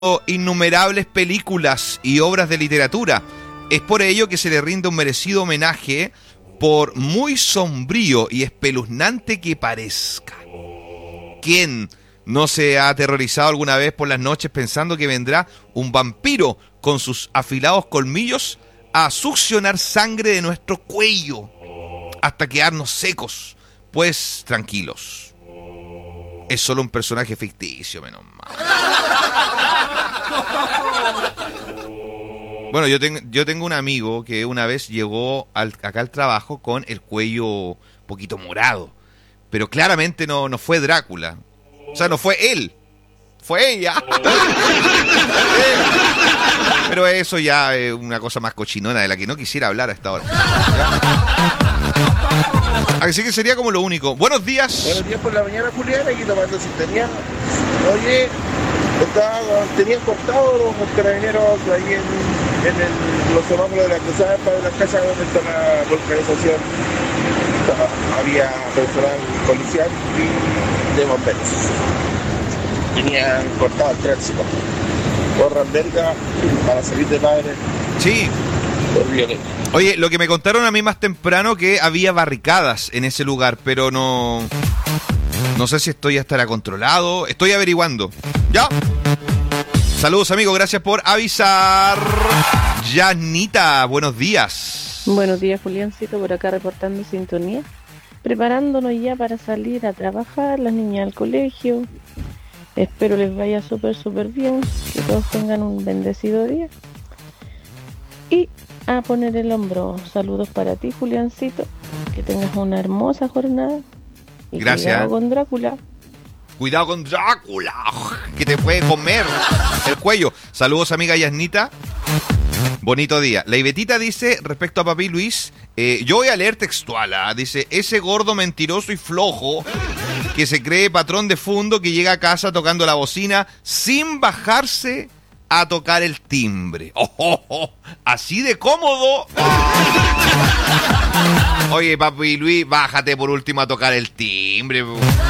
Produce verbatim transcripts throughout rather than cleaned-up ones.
innumerables películas y obras de literatura. Es por ello que se le rinde un merecido homenaje, por muy sombrío y espeluznante que parezca. ¿Quién no se ha aterrorizado alguna vez por las noches pensando que vendrá un vampiro con sus afilados colmillos a succionar sangre de nuestro cuello hasta quedarnos secos? Pues tranquilos, es solo un personaje ficticio, menos mal. Bueno, yo, ten, yo tengo un amigo que una vez llegó al, acá al trabajo con el cuello un poquito morado, pero claramente no, no fue Drácula. O sea, no fue él, fue ella. Pero eso ya es una cosa más cochinona de la que no quisiera hablar a esta hora. Así que sería como lo único. Buenos días. Buenos días por la mañana, Julián, aquí tomando sintonía. Oye, estaba, tenían cortado los carabineros ahí en, en el, los semáforos de la cruzada para las casas donde está la vulcanización. Estaba, había personal policial y de bomberos. Tenían cortado el tránsito. Corran verga para salir de padre. Sí. Por violencia. Oye, lo que me contaron a mí más temprano, que había barricadas en ese lugar, pero no... No sé si esto ya estará controlado. Estoy averiguando. ¿Ya? Saludos, amigo. Gracias por avisar. Yanita, buenos días. Buenos días, Juliancito. Por acá reportando sintonía. Preparándonos ya para salir a trabajar. Las niñas al colegio. Espero les vaya súper, súper bien. Que todos tengan un bendecido día. Y a poner el hombro. Saludos para ti, Juliancito. Que tengas una hermosa jornada. Y gracias. Cuidado con Drácula. Cuidado con Drácula, que te puede comer el cuello. Saludos, amiga Yasnita. Bonito día. La Ibetita dice, respecto a Papi Luis, eh, yo voy a leer textual, ¿eh? Dice, ese gordo mentiroso y flojo que se cree patrón de fondo, que llega a casa tocando la bocina sin bajarse a tocar el timbre. Oh, oh, oh, así de cómodo. Oye, Papi Luis, bájate por último a tocar el timbre.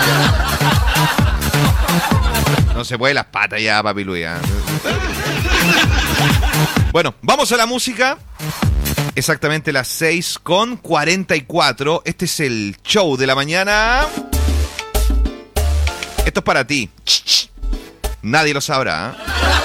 No se puede las patas ya, Papi Luis. ¿eh? Bueno, vamos a la música. Exactamente las seis con cuarenta y cuatro. Este es el show de la mañana. Esto es para ti. Nadie lo sabrá, ¿eh?